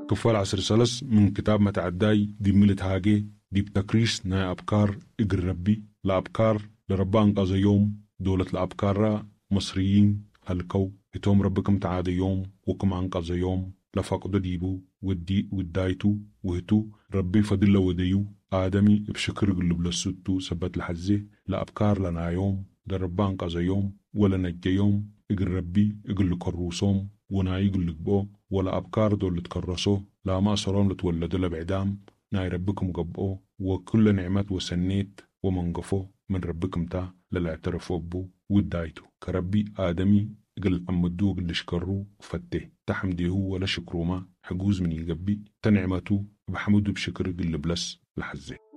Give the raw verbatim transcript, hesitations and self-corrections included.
كفال عصر سلس من كتاب متعداي دي ملت هاجي دي بتكريس نا أبكار إجر ربي لأبكار لربان قاز يوم دولة الأبكار مصريين هلكو هتوم ربكم تعاد يوم وكم عن قاز يوم لفقد ديبو ودي ودايتو وهتو ربي فضل وديو آدمي بشكر قلب للسدو سبت الحزة لأبكار لنا يوم دربان قاز يوم ولا نجي يوم إجر ربي إجر لكروسوم وناي يقول لك بو ولا أبكار دول تكرسو لا ما صرام لتولدوا لبعدام ناي ربكم قبقو وكل نعمات وسنيت ومنقفو من ربكم تا للاعترفوا بو ودايتو كربي آدمي قل أمدو قل شكرو وفته تحمدي هو ولا شكرو ما حجوز من يقبي تنعمتو بحمدو بشكر قل بلس لحزه